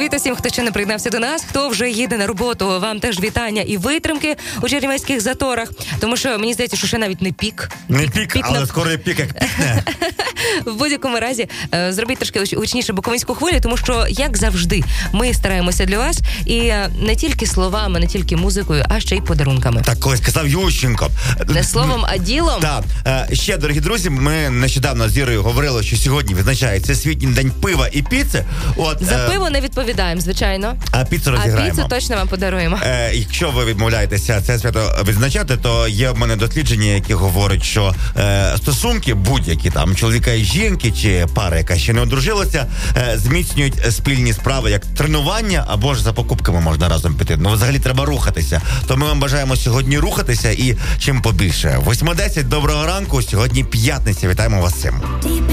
Привіт усім, хто ще не приєднався до нас, хто вже їде на роботу. Вам теж вітання і витримки у чернівецьких заторах. Тому що мені здається, що ще навіть не пік. Не пік, але скоро пік, як пікне. В будь-якому разі зробіть трошки гучніше буковинську хвилю, тому що, як завжди, ми стараємося для вас. І не тільки словами, не тільки музикою, а ще й подарунками. Так колись казав Ющенко. Не словом, а ділом. Так. Ще, дорогі друзі, ми нещодавно з Ірою говорили, що сьогодні відзначається Світній день пива і піци. За пиво не відповідаємо, звичайно. А піцу розіграємо. А піцу точно вам подаруємо. Якщо ви відмовляєтеся це свято відзначати, то є в мене дослідження, які говорять, що стосунки будь-які там чоловіка і жінки, чи пара, яка ще не одружилася, зміцнюють спільні справи, як тренування, або ж за покупками можна разом піти. Ну, взагалі треба рухатися. То ми вам бажаємо сьогодні рухатися і чим побільше. 8:10, доброго ранку, сьогодні п'ятниця. Вітаємо вас з цим.